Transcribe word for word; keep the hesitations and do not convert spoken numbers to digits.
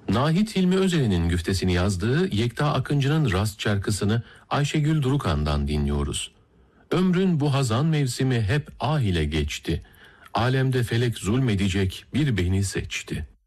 Nahit Hilmi Özel'in güftesini yazdığı Yekta Akıncı'nın rast şarkısını Ayşegül Durukan'dan dinliyoruz. Ömrün bu hazan mevsimi hep ah ile geçti. Alemde felek zulmedecek bir beni seçti.